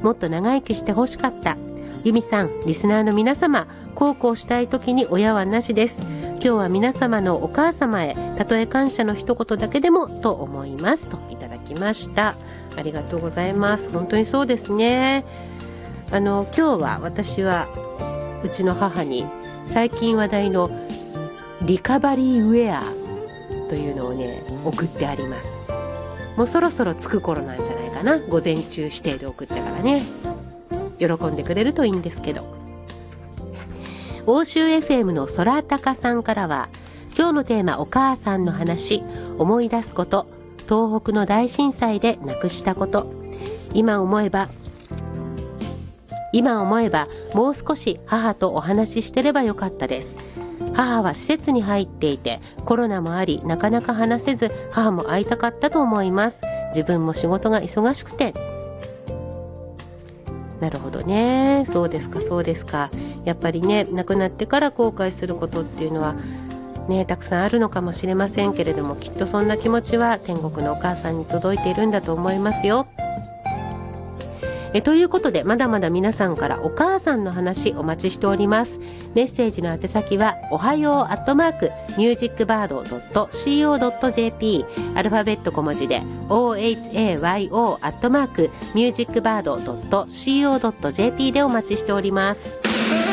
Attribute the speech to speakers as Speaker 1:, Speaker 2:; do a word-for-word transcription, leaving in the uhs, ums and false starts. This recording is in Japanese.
Speaker 1: もっと長生きしてほしかった。由美さん、リスナーの皆様、孝行したい時に親はなしです。今日は皆様のお母様へ、たとえ感謝の一言だけでもと思いますといただきました。ありがとうございます。本当にそうですね。あの今日は私はうちの母に最近話題のリカバリーウェアというのをね送ってあります。もうそろそろ着く頃なんじゃないかな。午前中指定で送ったからね、喜んでくれるといいんですけど。欧州 エフエム の空高さんからは、今日のテーマお母さんの話、思い出すこと、東北の大震災で亡くしたこと、今思えば今思えばもう少し母とお話ししてればよかったです。母は施設に入っていてコロナもありなかなか話せず、母も会いたかったと思います。自分も仕事が忙しくて。なるほどね。そうですかそうですか。やっぱりね、亡くなってから後悔することっていうのはね、たくさんあるのかもしれませんけれども、きっとそんな気持ちは天国のお母さんに届いているんだと思いますよ。えということで、まだまだ皆さんからお母さんの話お待ちしております。メッセージの宛先はおはようアットマークミュージックバードドットシーオードットジェーピー、 アルファベット小文字で オーエイチエーワイオー アットマークミュージックバードドットシーオードットジェーピー でお待ちしております。